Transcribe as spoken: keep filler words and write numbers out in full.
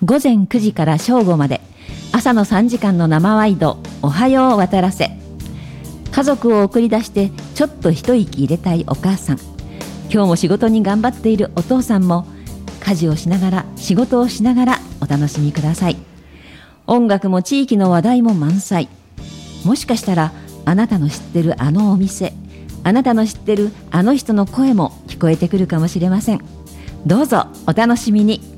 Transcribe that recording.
午前くじから正午まで朝のさんじかんの生ワイド、おはよう渡らせ。家族を送り出してちょっと一息入れたいお母さん、今日も仕事に頑張っているお父さんも、家事をしながら仕事をしながらお楽しみください。音楽も地域の話題も満載。もしかしたらあなたの知ってるあのお店、あなたの知ってるあの人の声も聞こえてくるかもしれません。どうぞお楽しみに。